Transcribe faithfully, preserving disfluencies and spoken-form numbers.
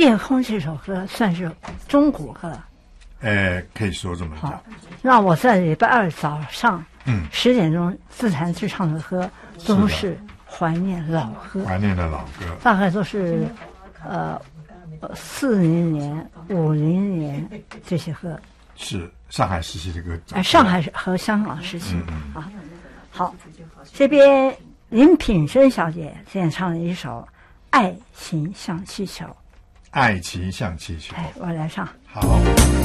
夜空这首歌算是中国歌， 呃，可以说这么讲。 那我在礼拜二早上， 嗯， 十点钟自弹自唱的歌都是怀念老歌， 怀念的老歌， 大概都是呃四零年、五零年这些歌。 是上海时期的歌， 哎，上海和香港时期、 嗯嗯、 啊。好，这边林品珍小姐现在唱了一首《爱情像气球》。 爱情像气球， 哎，我来唱。 好。